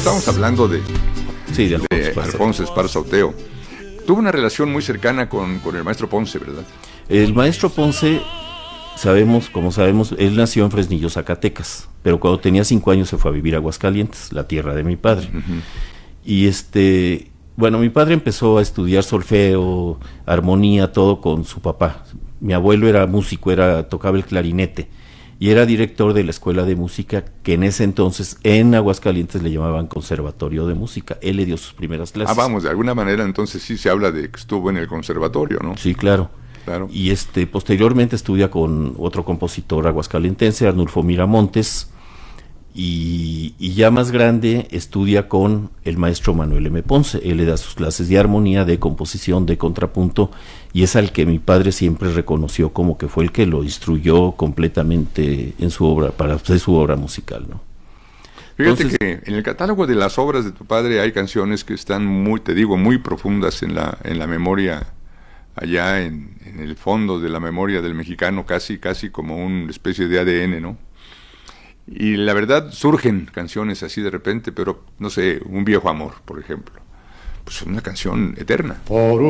estamos hablando de Sí, de Alfonso Esparza Oteo. Tuvo una relación muy cercana con el maestro Ponce, ¿verdad? El maestro Ponce, como sabemos, él nació en Fresnillo, Zacatecas, pero cuando tenía 5 años se fue a vivir a Aguascalientes, la tierra de mi padre. Uh-huh. Y bueno, mi padre empezó a estudiar solfeo, armonía, todo con su papá. Mi abuelo era músico, tocaba el clarinete y era director de la escuela de música que en ese entonces en Aguascalientes le llamaban Conservatorio de Música. Él le dio sus primeras clases. Vamos, de alguna manera entonces sí se habla de que estuvo en el conservatorio, ¿no? Sí, claro. Y posteriormente estudia con otro compositor aguascalentense, Arnulfo Miramontes, y ya más grande estudia con el maestro Manuel M. Ponce. Él le da sus clases de armonía, de composición, de contrapunto, y es al que mi padre siempre reconoció como que fue el que lo instruyó completamente en su obra, para hacer su obra musical, ¿no? Fíjate entonces, que en el catálogo de las obras de tu padre hay canciones que están muy profundas en la memoria, allá en el fondo de la memoria del mexicano, casi como una especie de ADN, ¿no? Y la verdad surgen canciones así de repente, pero no sé, Un viejo amor, por ejemplo, pues es una canción eterna.